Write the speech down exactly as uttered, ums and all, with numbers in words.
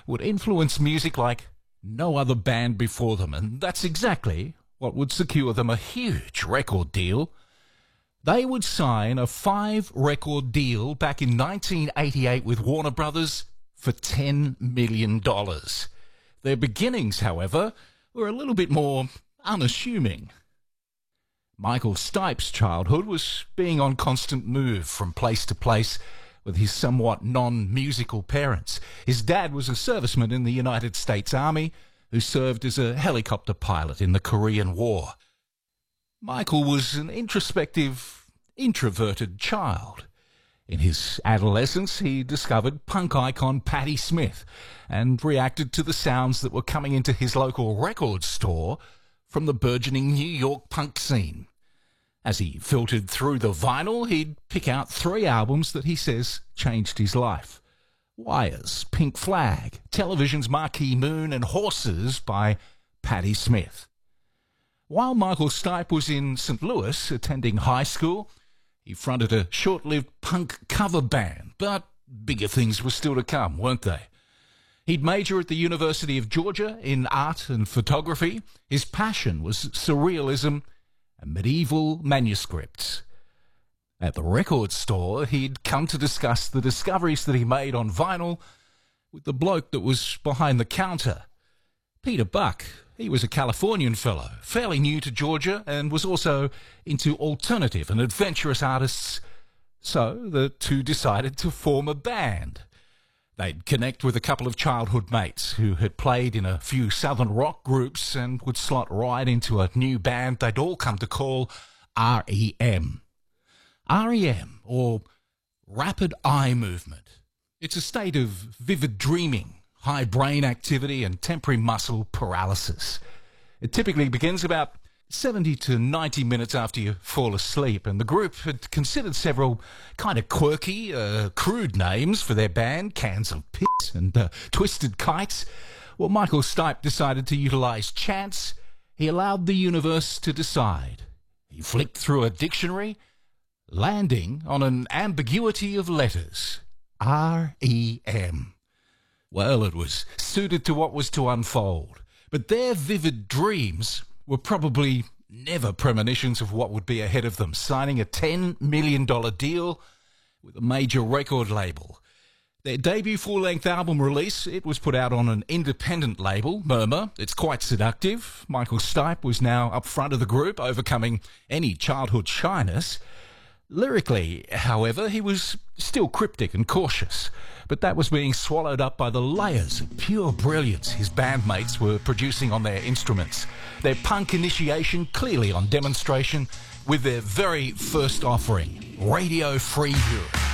would influence music like no other band before them, and that's exactly what would secure them a huge record deal. They would sign a five-record deal back in nineteen eighty-eight with Warner Brothers for ten million dollars. Their beginnings, however, were a little bit more unassuming. Michael Stipe's childhood was being on constant move from place to place with his somewhat non-musical parents. His dad was a serviceman in the United States Army who served as a helicopter pilot in the Korean War. Michael was an introspective, introverted child. In his adolescence, he discovered punk icon Patti Smith and reacted to the sounds that were coming into his local record store from the burgeoning New York punk scene. As he filtered through the vinyl, he'd pick out three albums that he says changed his life. Wires, Pink Flag, Television's Marquee Moon, and Horses by Patti Smith. While Michael Stipe was in Saint Louis attending high school, he fronted a short-lived punk cover band, but bigger things were still to come, weren't they? He'd major at the University of Georgia in art and photography. His passion was surrealism and medieval manuscripts. At the record store, he'd come to discuss the discoveries that he made on vinyl with the bloke that was behind the counter. Peter Buck, he was a Californian fellow, fairly new to Georgia, and was also into alternative and adventurous artists. So the two decided to form a band. They'd connect with a couple of childhood mates who had played in a few southern rock groups and would slot right into a new band they'd all come to call R E M. R E M, or Rapid Eye Movement. It's a state of vivid dreaming, high brain activity and temporary muscle paralysis. It typically begins about seventy to ninety minutes after you fall asleep, and the group had considered several kind of quirky, uh, crude names for their band, Cans of Piss and uh, Twisted Kites. Well, Michael Stipe decided to utilise chance. He allowed the universe to decide. He flicked through a dictionary, landing on an ambiguity of letters. R E M. Well, it was suited to what was to unfold, but their vivid dreams were probably never premonitions of what would be ahead of them, signing a ten million dollars deal with a major record label. Their debut full-length album release, it was put out on an independent label, Murmur. It's quite seductive. Michael Stipe was now up front of the group, overcoming any childhood shyness. Lyrically, however, he was still cryptic and cautious, but that was being swallowed up by the layers of pure brilliance his bandmates were producing on their instruments. Their punk initiation clearly on demonstration with their very first offering, Radio Free Europe.